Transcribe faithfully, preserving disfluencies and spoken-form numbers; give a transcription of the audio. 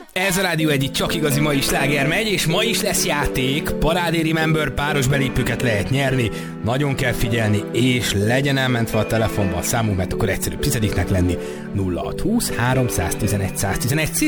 Ez a Rádió egy csak igazi mai sláger megy, és ma is lesz játék. Parádé Remember, páros belépőket lehet nyerni. Nagyon kell figyelni, és legyen elmentve a telefonba a számunk, mert akkor egyszerűbb tizediknek lenni. nulla hat húsz három tizenegy száz tizenegy.